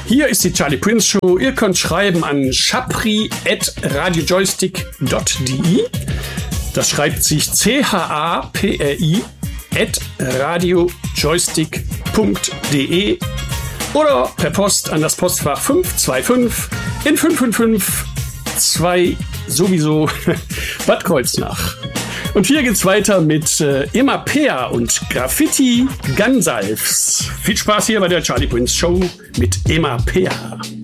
Hier ist die Charlie Prince Show. Ihr könnt schreiben an chapri@radiojoystick.de. Das schreibt sich CHAPRI @radiojoystick.de oder per Post an das Postfach 525 in 555 sowieso Bad Kreuznach. Und hier geht's weiter mit Emma Peer und Graffiti Gunsalves. Viel Spaß hier bei der Charlie Prince Show mit Emma Peer.